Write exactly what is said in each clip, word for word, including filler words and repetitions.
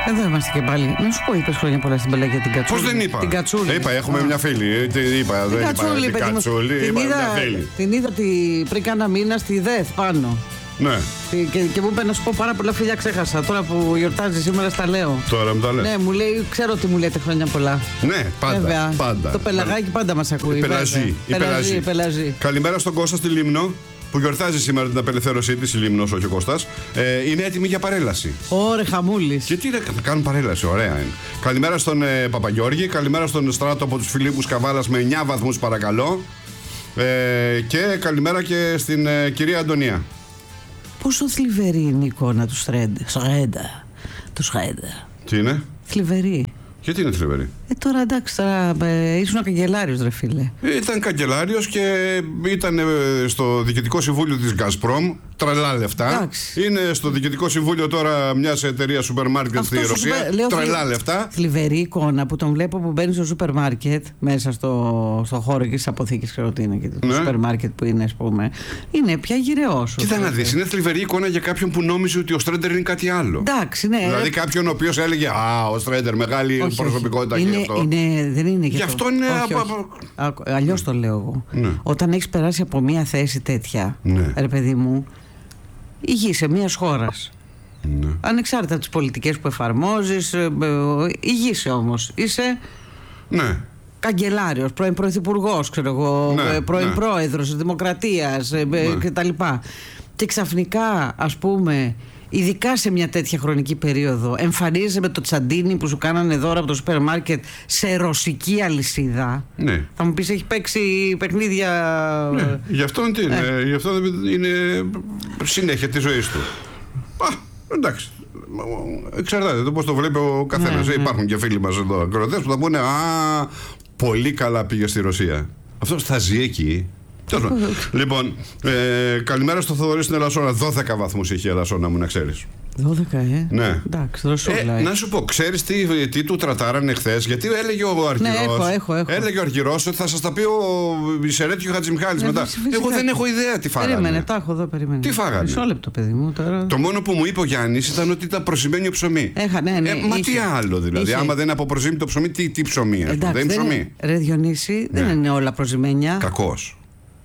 Εδώ είμαστε και πάλι. Να σου πω, είπες χρόνια πολλά στην Πελαγία την Κατσούλη. Πώς δεν είπα? Την Κατσούλη. Είπα, έχουμε μια φίλη. Είπα, δεν είπα. Την Κατσούλη, είπα μια φίλη. Την είδα πριν κάνα μήνα στη ΔΕΘ πάνω. Ναι. Και, και μου είπε να σου πω πάρα πολλά φιλιά, ξέχασα. Τώρα που γιορτάζει σήμερα στα λέω. Τώρα μου τα λέει. Ναι, μου λέει, ξέρω ότι μου λέτε χρόνια πολλά. Ναι, πάντα. Βέβαια. πάντα. Το πελαγάκι πάντα μας ακούει. Πελαζή. Πελαζή, πελαζή. Καλημέρα στον Κώστα στη Λίμνο, που γιορτάζει σήμερα την απελευθέρωσή της, η Λίμνος, όχι ο Κώστας. Ε, είναι έτοιμη για παρέλαση. Ωρε χαμούλης. Και τι θα κάνουν παρέλαση, ωραία είναι. Καλημέρα στον ε, Παπαγιώργη, καλημέρα στον Στράτο από τους Φιλίππους Καβάλας με εννιά βαθμούς παρακαλώ. Ε, και καλημέρα και στην ε, κυρία Αντωνία. Πόσο θλιβερή είναι η εικόνα του Στρέντα. Σρέντα. Του Σρέντα. Τι είναι? Θλιβερή. Γιατί είναι θλιβερή? Ε, τώρα εντάξει, τώρα ε, ήσουν καγκελάριος, ρε φίλε. Ήταν καγκελάριος και ήταν ε, στο Διοικητικό Συμβούλιο της Γκασπρόμ. Τρελά λεφτά. Εντάξει. Είναι στο Διοικητικό Συμβούλιο τώρα μιας εταιρείας σούπερ μάρκετ στη Ρωσία. Σούπερ, λέω, θλι... τρελά λεφτά. Θλιβερή εικόνα που τον βλέπω που μπαίνει στο σούπερ μάρκετ, μέσα στο, στο χώρο και στις αποθήκες, ξέρω τι είναι και το ναι. σούπερ μάρκετ που είναι, ας πούμε. Είναι πια γυρεός. Κοίτα να δεις, είναι θλιβερή εικόνα για κάποιον που νόμιζε ότι ο Στρέντερ είναι κάτι άλλο. Εντάξει, ναι. Δηλαδή κάποιον ο οποίος έλεγε Α, ο Στρέντερ, μεγάλη όχι, προσωπικότητα όχι. και Είναι, αυτό. Είναι, δεν είναι γι' αυτό είναι. Αλλιώς το λέω εγώ. Ναι. Όταν έχεις περάσει από μια θέση τέτοια, ναι. ρε παιδί μου, ηγείσαι μιας χώρας. Ναι. Ανεξάρτητα από τις πολιτικές που εφαρμόζεις, ηγείσαι όμως. Είσαι ναι. καγκελάριος, πρώην πρωθυπουργός, ξέρω εγώ, ναι, πρώην ναι. πρόεδρος της Δημοκρατίας ναι. κτλ. Και ξαφνικά, ας πούμε, ειδικά σε μια τέτοια χρονική περίοδο, εμφανίζεσαι με το τσαντίνι που σου κάνανε δώρα από το σούπερ μάρκετ σε ρωσική αλυσίδα. Ναι. Θα μου πεις, έχει παίξει παιχνίδια. Ναι. Γι' αυτό είναι, ε. γι' αυτό είναι συνέχεια της ζωής του. Α, εντάξει. Εξαρτάται το πώς το βλέπει ο καθένας. Ναι, ναι. Υπάρχουν και φίλοι μας εδώ ακροατές που θα πούνε Α, πολύ καλά πήγε στη Ρωσία. Αυτό θα ζει εκεί. Λοιπόν, ε, καλημέρα στο Θοδωρή στην Ελασσόνα. δώδεκα βαθμούς είχε η Ελασσόνα μου, να ξέρεις. δώδεκα, ε. Ναι. Εντάξει, δροσούλα. Ε, να σου πω, ξέρεις τι, τι του τρατάρανε χθες? Γιατί έλεγε ο Αργυρός. Ναι, έχω, έχω, έχω. Έλεγε ο Αργυρός ότι θα σας τα πει ο Ισερέτιο Χατζημιχάλης ναι, μετά. Φυσικά. Εγώ δεν έχω ιδέα τι φάγανε. Περίμενε, τα έχω εδώ, περίμενε. Τι φάγανε? Μισό λεπτό, παιδί μου τώρα. Το μόνο που μου είπε ο Γιάννης ήταν ότι ήταν προσημένιο ψωμί. Έχα, ναι, ναι. Ε, μα είχε. τι άλλο δηλαδή? Είχε. Άμα δεν είναι από προσήμι το ψωμί, τι, τι ψωμί? Εντάξει, δεν είναι ψωμί. Ρε Διονύση, ναι. δεν είναι όλα προσημένια. Κακός.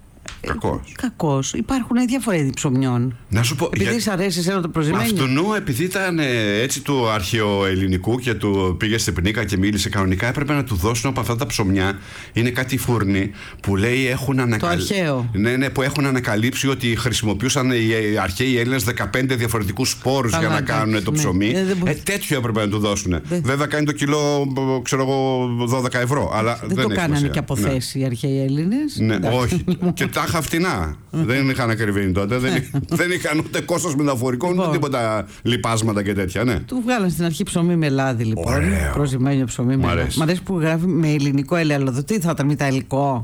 Κακός. Κακός. Υπάρχουν διάφορα είδη ψωμιών. Να σου πω. Επειδή για... σ' αρέσει εσένα το προσημένιο. Αυτού επειδή ήταν ε, έτσι του αρχαιοελληνικού και του πήγε στην πνίκα και μίλησε κανονικά, έπρεπε να του δώσουν από αυτά τα ψωμιά. Είναι κάτι φούρνοι που λέει έχουν ανακαλύψει. Το αρχαίο. Ναι, ναι, που έχουν ανακαλύψει ότι χρησιμοποιούσαν οι αρχαίοι Έλληνες δεκαπέντε διαφορετικούς σπόρους για να κάνουν ναι, το ψωμί. Ναι, ε, τέτοιο έπρεπε να του δώσουν. Δε... Βέβαια κάνει το κιλό, ξέρω εγώ, δώδεκα ευρώ. Αλλά δεν, δεν το κάνανε και από θέση ναι. οι αρχαίοι Έλληνες. Ναι, όχι. Και τα είχα φτηνά. Δεν είχαν ακριβήνει τότε. δεν, δεν είχαν ούτε κόστος μεταφορικών ούτε τίποτα λιπάσματα και τέτοια. Ναι. Του βγάλαν στην αρχή ψωμί με λάδι λοιπόν. Ωραίο. Προσημένιο ψωμί με λάδι. Μ' αρέσει που γράφει με ελληνικό ελαιόλαδο. Τι θα ήταν με τα υλικό?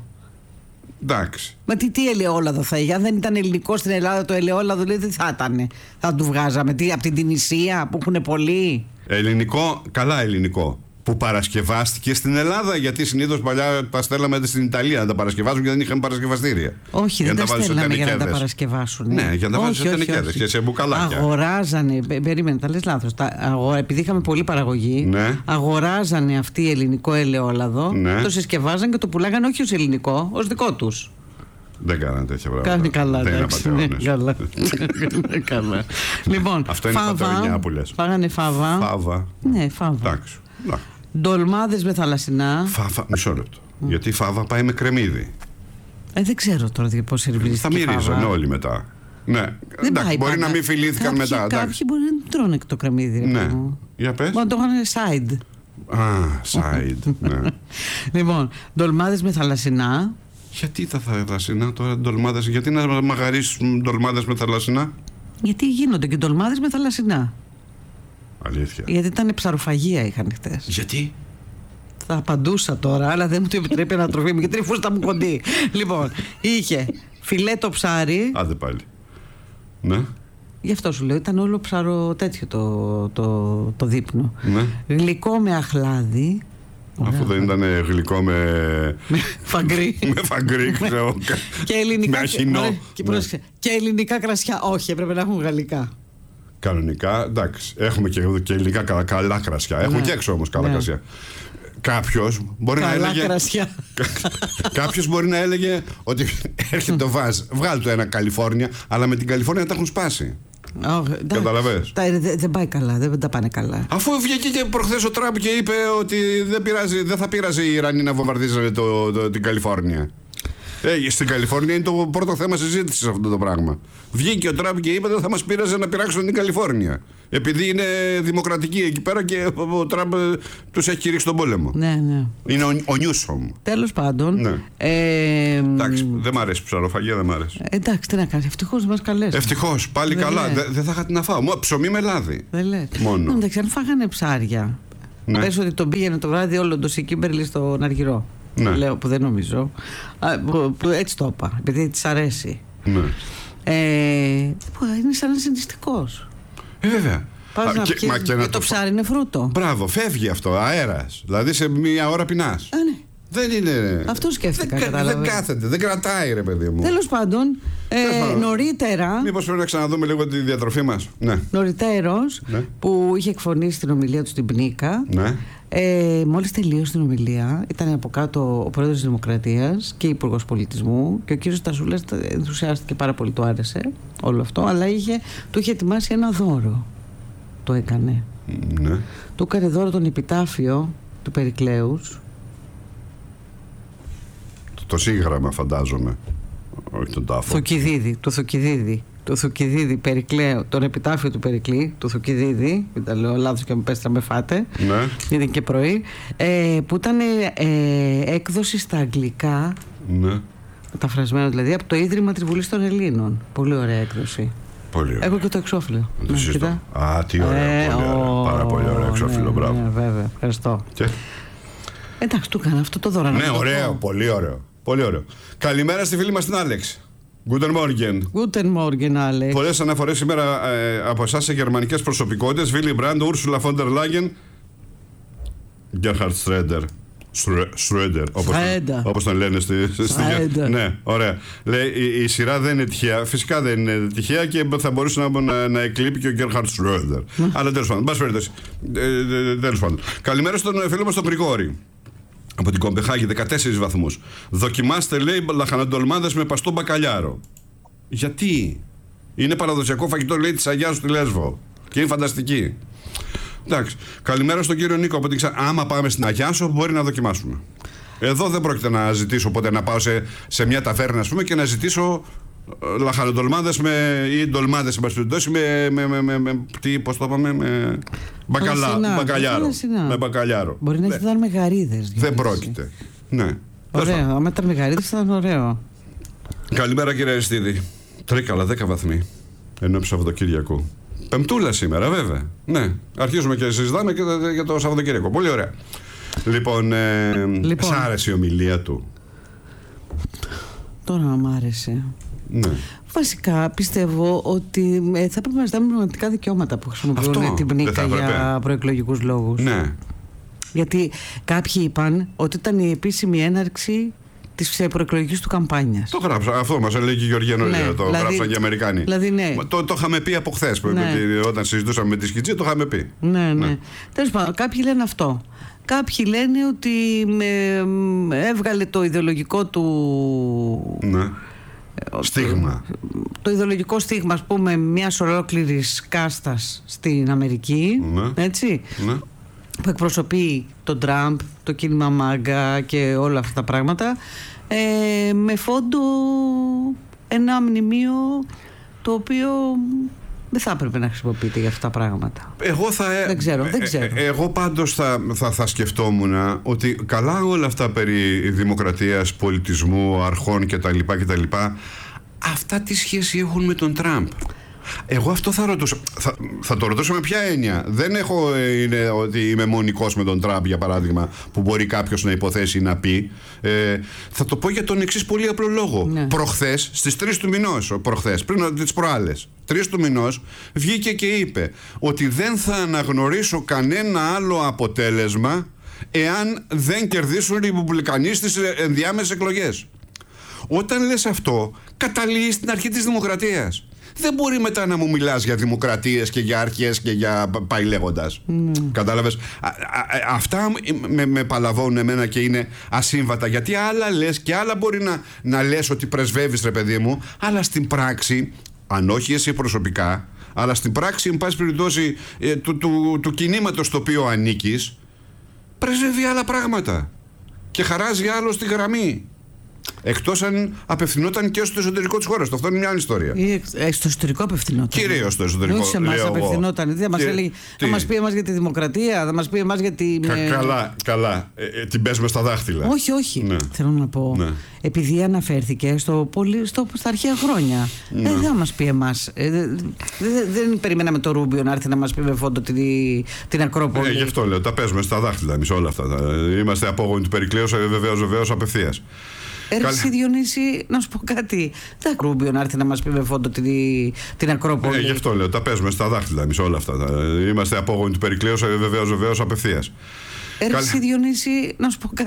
Εντάξει. Μα τι, τι ελαιόλαδο θα είχε? Αν δεν ήταν ελληνικό στην Ελλάδα το ελαιόλαδο, λέει τι θα ήταν? Θα του βγάζαμε τι, από την Τινησία που έχουν πολύ. Ελληνικό, καλά ελληνικό. Που παρασκευάστηκε στην Ελλάδα, γιατί συνήθως παλιά τα στέλναμε στην Ιταλία να τα παρασκευάσουν και δεν είχαν παρασκευαστήρια. Όχι, για δεν τα στέλναμε για να τα παρασκευάσουν. Ναι, για να τα βάλουν σε τενεκέδες και σε μπουκαλάκια. Αγοράζανε, περίμενε, τα λες λάθος. Επειδή είχαμε πολλή παραγωγή, ναι. αγοράζανε αυτοί ελληνικό ελαιόλαδο, ναι. το συσκευάζαν και το πουλάγανε όχι ως ελληνικό, ως δικό τους. Δεν κάνανε τέτοια πράγματα. Κάνει καλά, δεν εντάξει. είναι ναι, καλά. καλά. Λοιπόν, αυτό είναι πατρονιά που λες. Φάγανε φάβα. Φάβα. Ναι, φάβα. Εντάξει. Ντολμάδες με θαλασσινά. Φάβα, μισό λεπτό. Mm. Γιατί φάβα πάει με κρεμμύδι. Ε, δεν ξέρω τώρα πώς σερβιρίστηκε. Θα μυρίζανε όλοι μετά. Ναι. Δεν εντάξει, μπορεί πάντα. να μην φιλήθηκαν κάποιοι, μετά. Κάποιοι μπορεί να τρώνε το κρεμμύδι. Ναι. Για πες. Μπορεί να το είχαν side. Α, side. ναι. Λοιπόν, ντολμάδες με θαλασσινά. Γιατί τα θαλασσινά τώρα ντολμάδες, γιατί να μαγαρίσουν ντολμάδες με θαλασσινά? Γιατί γίνονται και ντολμάδες με θαλασσινά. Αλήθεια. Γιατί ήταν ψαροφαγία είχαν χτες. Γιατί? Θα απαντούσα τώρα, αλλά δεν μου το επιτρέπει η ανατροφή μου, γιατί φούστα μου κοντή. Λοιπόν, είχε φιλέτο ψάρι. Άντε πάλι. Ναι. Γι' αυτό σου λέω, ήταν όλο ψαρο τέτοιο το, το, το δείπνο. Ναι. Γλυκό με αχλάδι. Αφού δεν ήταν γλυκό με. Με φαγκρί. με φαγκρί, ξέρω. Και ελληνικά. Με αχινό. Και, ναι. και ελληνικά κρασιά. Όχι, έπρεπε να έχουν γαλλικά. Κανονικά, εντάξει. Έχουμε και, και υλικά καλά, καλά κρασιά. Έχουν ναι. και έξω όμως καλά ναι. κρασιά. Κάποιος μπορεί καλά να έλεγε. κρασιά. Κάποιος μπορεί να έλεγε ότι έρχεται το βάζ. Βγάλει το ένα Καλιφόρνια, αλλά με την Καλιφόρνια τα έχουν σπάσει. Oh, καταλαβες. Δεν δε πάει καλά, δεν τα πάνε καλά. Αφού βγήκε και προχθές ο Τραμπ και είπε ότι δεν, πειράζει, δεν θα πειράζει οι Ιρανοί να βομβαρδίζουν το, το, την Καλιφόρνια. Ε, στην Καλιφόρνια είναι το πρώτο θέμα συζήτησης αυτό το πράγμα. Βγήκε ο Τραμπ και είπε ότι δεν θα μας πείραζε να πειράξουν την Καλιφόρνια. Επειδή είναι δημοκρατική εκεί πέρα και ο Τραμπ τους έχει κηρύξει τον πόλεμο. Ναι, ναι. Είναι ο, ο Νιούσομ. Τέλος πάντων. Ναι. Ε, εντάξει, δεν μ' αρέσει η ψαροφαγία, δεν μ' αρέσει. Ε, εντάξει, τι να κάνεις, ευτυχώς δεν μας καλέσει. Ευτυχώς, πάλι δεν καλά. Δεν δε θα είχα τι να φάω. Μόνο ψωμί με λάδι. Δεν λέει. Μόνο. Εντάξει, αν φάγανε ψάρια. Ναι. Πες ότι τον πήγαινε το βράδυ όλο το Σικίμπερλι στον Αργυρό. Ναι. Λέω που δεν νομίζω. Α, που, που έτσι το είπα, επειδή της αρέσει. Ναι. Ε, είναι σαν να συνιστικός. Ε, βέβαια. Πας να πιέσεις, και, και το, το ψάρι είναι φρούτο. Μπράβο, φεύγει αυτό, αέρας. Δηλαδή σε μία ώρα πεινάς. Α, ναι. Δεν είναι. Αυτό σκέφτηκα. Δεν, δεν κάθεται, δεν κρατάει, ρε παιδί μου. Τέλος πάντων, ε, νωρίτερα. Μήπως πρέπει να ξαναδούμε λίγο τη διατροφή μας. Ναι. Νωριτέρως, ναι. που είχε εκφωνήσει την ομιλία του στην Πνίκα. Ναι. Ε, μόλις τελείωσε την ομιλία, ήταν από κάτω ο πρόεδρος της Δημοκρατίας και υπουργός πολιτισμού και ο κύριος Τασούλας ενθουσιάστηκε πάρα πολύ, του άρεσε όλο αυτό, αλλά είχε, του είχε ετοιμάσει ένα δώρο. Το έκανε. Ναι. Του έκανε δώρο τον επιτάφιο του Περικλέους. Το, το σύγγραμμα, φαντάζομαι. Όχι τον τάφο. Θουκυδίδη, το Θουκυδίδη. Το Θουκυδίδη Περικλέου, τον επιτάφιο του Περικλή, του Θουκυδίδη, μην τα λέω λάθος και με πέστε να με φάτε, ναι. ήταν και πρωί, ε, που ήταν ε, έκδοση στα αγγλικά, ναι. μεταφρασμένο δηλαδή, από το Ίδρυμα της Βουλής των Ελλήνων. Πολύ ωραία έκδοση. Πολύ ωραία. Έχω και το εξώφυλλο. Ναι, α, τι ωραία, ε, πολύ ωραία. Ο... Πάρα πολύ ωραία εξώφυλλο, ναι, μπράβο. Ναι, βέβαια, ευχαριστώ. Και? Εντάξει, του έκανα αυτό το δώρο. Ναι, ωραίο, πολύ ωραίο. Πολύ ωραίο. Καλημέρα στη φίλη μας την Άλεξ. Guten Morgen. Guten Morgen, Alex. Πολλές αναφορές σήμερα ε, από εσάς σε γερμανικές προσωπικότητες. Βίλι Μπραντ, Ούρσουλα φον ντερ Λάγεν, Γκέρχαρτ Σρέντερ. Σρέντερ, όπως, όπως τον λένε στη, στη ναι, ωραία. Λέει, η, η σειρά δεν είναι τυχαία. Φυσικά δεν είναι τυχαία και θα μπορούσε να, να, να εκλείπει και ο Γκέρχαρτ Σρέντερ. Mm. Αλλά τέλος πάντων, μπας περιπτώσει. Ε, τέλος πάντων. Καλημέρα στον φίλο μας τον Γρηγόρη. Από την Κομπεχάγη, δεκατέσσερις βαθμούς. Δοκιμάστε, λέει, λαχανοντολμάδες με παστό μπακαλιάρο. Γιατί? Είναι παραδοσιακό φαγητό, λέει, της Αγιάς στη Λέσβο. Και είναι φανταστική. Εντάξει. Καλημέρα στον κύριο Νίκο από την Ξα... Άμα πάμε στην Αγιάσο, μπορεί να δοκιμάσουμε. Εδώ δεν πρόκειται να ζητήσω ποτέ να πάω σε, σε μια ταβέρνα, ας πούμε, και να ζητήσω λαχανοντολμάδες με, ή ντολμάδες, με, με, με, με, με, τι, πώς το είπαμε, με μπακαλά, Φαλασσινά, μπακαλιάρο. Με μπακαλιάρο. Μπορεί να ζητάνε με γαρίδες. Δεν πρόκειται. Ναι. Ωραίο. Αν ήταν με γαρίδες θα ήταν ωραίο. Καλημέρα, κύριε Αριστίδη. Τρίκαλα, δέκα βαθμοί. Ενώ Σαββατοκύριακο. Πεμπτούλα σήμερα, βέβαια. Ναι. Αρχίζουμε και συζητάμε και για το Σαββατοκύριακο. Πολύ ωραία. Λοιπόν, ε, λοιπόν. Σ' άρεσε η ομιλία του? Τώρα μ' άρεσε. Ναι. Βασικά πιστεύω ότι ε, θα πρέπει να ζητάμε πραγματικά δικαιώματα που χρησιμοποιούν αυτό, την Πνίκα για προεκλογικούς λόγους. Ναι. Γιατί κάποιοι είπαν ότι ήταν η επίσημη έναρξη της προεκλογικής του καμπάνιας. Το γράψα, αυτό μας έλεγε και η Γεωργία νωρίτερα, ναι, το δηλαδή, γράψαν και οι Αμερικάνοι. Δηλαδή, ναι. Το, το είχαμε πει από χθες, ναι. Όταν συζητούσαμε με τη Σκιτζή, το είχαμε πει. Ναι, ναι. ναι. Τέλος πάντων, κάποιοι λένε αυτό. Κάποιοι λένε ότι με, έβγαλε το ιδεολογικό του... Ναι. Στίγμα. Το, το ιδεολογικό στίγμα, ας πούμε, μιας ολόκληρης κάστας στην Αμερική, ναι. Έτσι, ναι. που εκπροσωπεί τον Τραμπ, το κίνημα Μάγκα και όλα αυτά τα πράγματα, ε, με φόντο ένα μνημείο το οποίο δεν θα έπρεπε να χρησιμοποιείται για αυτά τα πράγματα. Εγώ θα, δεν ξέρω, δεν ξέρω. Ε, εγώ πάντως θα, θα, θα σκεφτόμουν ότι καλά όλα αυτά περί δημοκρατίας, πολιτισμού, αρχών κτλ. κτλ. Αυτά τι σχέση έχουν με τον Τραμπ? Εγώ αυτό θα ρωτούσα. Θα, θα το ρωτούσα με ποια έννοια. Δεν έχω είναι, ότι είμαι μονικός με τον Τραμπ, για παράδειγμα, που μπορεί κάποιος να υποθέσει ή να πει. Ε, θα το πω για τον εξής πολύ απλό λόγο. Ναι. Προχθές, στις τρεις του μηνός, προχθές, πριν τις προάλλες, τρεις του μηνός, βγήκε και είπε ότι δεν θα αναγνωρίσω κανένα άλλο αποτέλεσμα εάν δεν κερδίσουν οι Ρεπουμπλικανοί στις ενδιάμεσες εκλογές. Όταν λες αυτό, καταλήγεις στην αρχή της δημοκρατίας. δεν μπορεί μετά να μου μιλάς για δημοκρατίες και για αρχές και για πάει λέγοντας. Mm. Κατάλαβες. Α, α, α, αυτά με, με παλαβώνουν εμένα και είναι ασύμβατα, γιατί άλλα λες και άλλα μπορεί να, να λες ότι πρεσβεύεις, ρε παιδί μου, αλλά στην πράξη, αν όχι εσύ προσωπικά, αλλά στην πράξη, εν πάση περιπτώσει, ε, του, του, του κινήματος στο οποίο ανήκεις, πρεσβεύει άλλα πράγματα και χαράζει άλλο στη γραμμή. Εκτός αν απευθυνόταν και στο εσωτερικό της χώρας. Αυτό είναι μια άλλη ιστορία. Ή στο εσωτερικό απευθυνόταν. Κυρίως στο εσωτερικό. Όχι σε εμάς απευθυνόταν. Δεν μας έλεγε, θα μας πει εμάς για τη δημοκρατία, θα μας πει εμάς για τη. Κα, με... Καλά, καλά. Ε, ε, την πες μες στα δάχτυλα. Όχι, όχι. Ναι. Θέλω να πω. Ναι. Επειδή αναφέρθηκε στο πολύ, στο, στα αρχαία χρόνια. Ναι. Δεν θα μας πει εμάς. Ε, δεν, δεν περιμέναμε το Ρούμπιο να έρθει να μας πει με φόντο την, την Ακρόπολη. Ε, γι' αυτό λέω. Τα παίζουμε στα δάχτυλα εμείς όλα αυτά. Είμαστε απόγονοι του Περικλέους, βεβαίως, βεβαίως απευθείας. Έρχεσαι, Διονύση, να σου πω κάτι. Δεν Ρούμπιο να έρθει να μας πει με φόντο την, την Ακρόπολη. Ε, γι' αυτό λέω. Τα παίζουμε στα δάχτυλα εμείς όλα αυτά. Είμαστε απόγονοι του Περικλέους, βεβαίως, βεβαίως απευθείας. Έρχεσαι, Διονύση, να σου πω κάτι.